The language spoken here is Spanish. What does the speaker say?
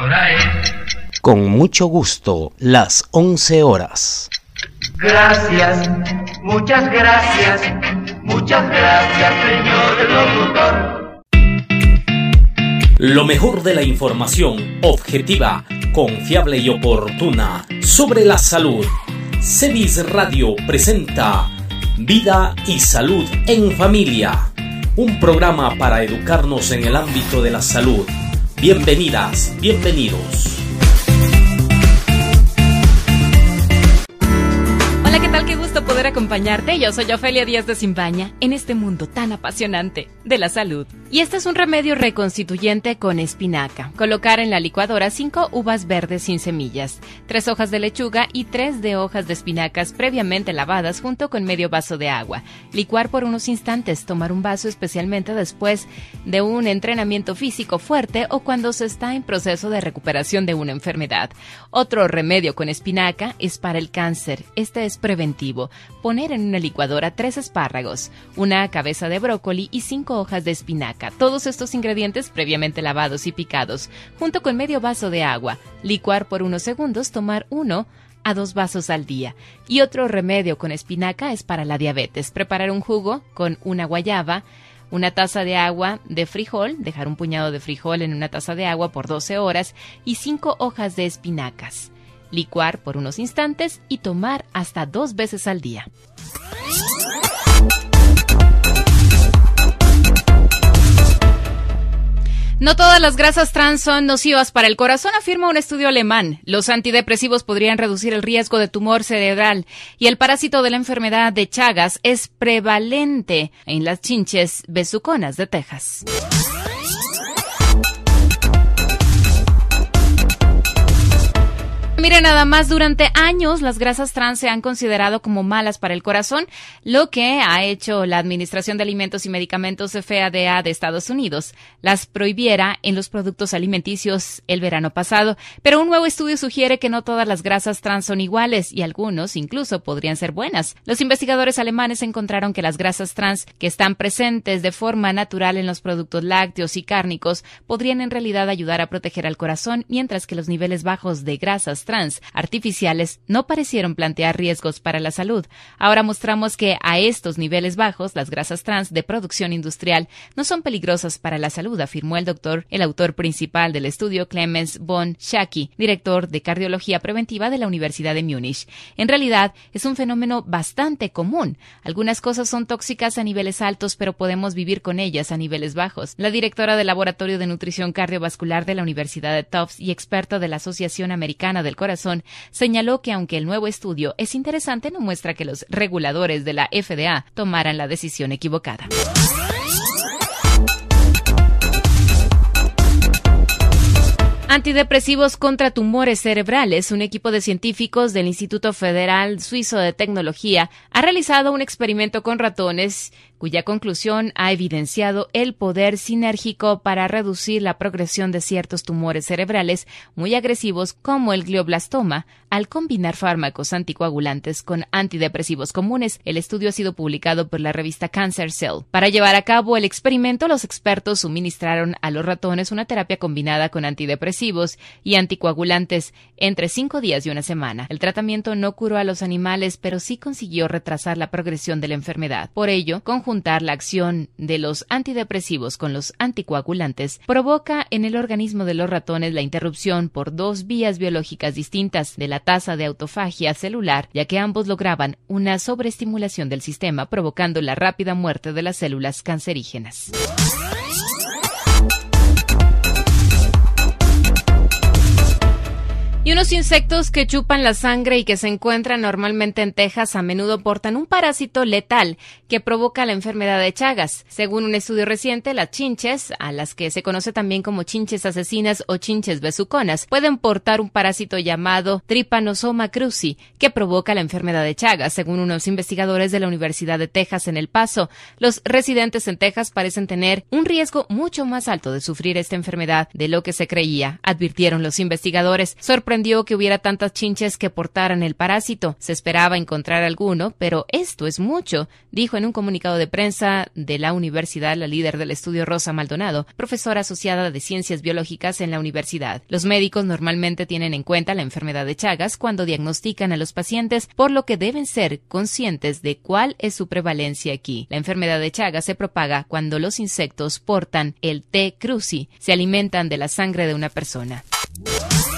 hora es. Con mucho gusto, las 11 horas. Gracias, muchas gracias, señor locutor. Lo mejor de la información objetiva, confiable y oportuna sobre la salud. CEDIS Radio presenta Vida y Salud en Familia, un programa para educarnos en el ámbito de la salud. Bienvenidas, bienvenidos. Hola, ¿qué tal? Qué gusto poder acompañarte. Yo soy Ofelia Díaz de Simbaña en este mundo tan apasionante de la salud. Y este es un remedio reconstituyente con espinaca. Colocar en la licuadora 5 uvas verdes sin semillas, 3 hojas de lechuga y 3 de hojas de espinacas previamente lavadas junto con medio vaso de agua. Licuar por unos instantes, tomar un vaso especialmente después de un entrenamiento físico fuerte o cuando se está en proceso de recuperación de una enfermedad. Otro remedio con espinaca es para el cáncer. Este es preventivo. Poner en una licuadora 3 espárragos, una cabeza de brócoli y 5 hojas de espinaca. Todos estos ingredientes previamente lavados y picados, junto con medio vaso de agua. Licuar por unos segundos, tomar 1 a 2 vasos al día. Y otro remedio con espinaca es para la diabetes. Preparar un jugo con una guayaba, una taza de agua de frijol, dejar un puñado de frijol en una taza de agua por 12 horas y 5 hojas de espinacas. Licuar por unos instantes y tomar hasta 2 veces al día. No todas las grasas trans son nocivas para el corazón, afirma un estudio alemán. Los antidepresivos podrían reducir el riesgo de tumor cerebral y el parásito de la enfermedad de Chagas es prevalente en las chinches besuconas de Texas. Mire, nada más, durante años las grasas trans se han considerado como malas para el corazón, lo que ha hecho la Administración de Alimentos y Medicamentos FDA de Estados Unidos. Las prohibiera en los productos alimenticios el verano pasado, pero un nuevo estudio sugiere que no todas las grasas trans son iguales y algunos incluso podrían ser buenas. Los investigadores alemanes encontraron que las grasas trans que están presentes de forma natural en los productos lácteos y cárnicos podrían en realidad ayudar a proteger al corazón, mientras que los niveles bajos de grasas trans artificiales no parecieron plantear riesgos para la salud. Ahora mostramos que a estos niveles bajos, las grasas trans de producción industrial no son peligrosas para la salud, afirmó el autor principal del estudio, Clemens von Schacke, director de cardiología preventiva de la Universidad de Múnich. En realidad, es un fenómeno bastante común. Algunas cosas son tóxicas a niveles altos, pero podemos vivir con ellas a niveles bajos. La directora del Laboratorio de Nutrición Cardiovascular de la Universidad de Tufts y experta de la Asociación Americana del Corazón, señaló que aunque el nuevo estudio es interesante, no muestra que los reguladores de la FDA tomaran la decisión equivocada. Antidepresivos contra tumores cerebrales. Un equipo de científicos del Instituto Federal Suizo de Tecnología ha realizado un experimento con ratones cuya conclusión ha evidenciado el poder sinérgico para reducir la progresión de ciertos tumores cerebrales muy agresivos como el glioblastoma al combinar fármacos anticoagulantes con antidepresivos comunes. El estudio ha sido publicado por la revista Cancer Cell. Para llevar a cabo el experimento, los expertos suministraron a los ratones una terapia combinada con antidepresivos y anticoagulantes entre 5 días y una semana. El tratamiento no curó a los animales, pero sí consiguió retrasar la progresión de la enfermedad. Por ello, conjuntar la acción de los antidepresivos con los anticoagulantes provoca en el organismo de los ratones la interrupción por 2 vías biológicas distintas de la tasa de autofagia celular, ya que ambos lograban una sobreestimulación del sistema, provocando la rápida muerte de las células cancerígenas. Y unos insectos que chupan la sangre y que se encuentran normalmente en Texas a menudo portan un parásito letal que provoca la enfermedad de Chagas. Según un estudio reciente, las chinches, a las que se conoce también como chinches asesinas o chinches besuconas, pueden portar un parásito llamado Trypanosoma cruzi que provoca la enfermedad de Chagas. Según unos investigadores de la Universidad de Texas en El Paso, los residentes en Texas parecen tener un riesgo mucho más alto de sufrir esta enfermedad de lo que se creía, advirtieron los investigadores. Sorprendió sorprendió que hubiera tantas chinches que portaran el parásito. Se esperaba encontrar alguno, pero esto es mucho, dijo en un comunicado de prensa de la universidad la líder del estudio Rosa Maldonado, profesora asociada de Ciencias Biológicas en la universidad. Los médicos normalmente tienen en cuenta la enfermedad de Chagas cuando diagnostican a los pacientes, por lo que deben ser conscientes de cuál es su prevalencia aquí. La enfermedad de Chagas se propaga cuando los insectos portan el T. cruzi, se alimentan de la sangre de una persona.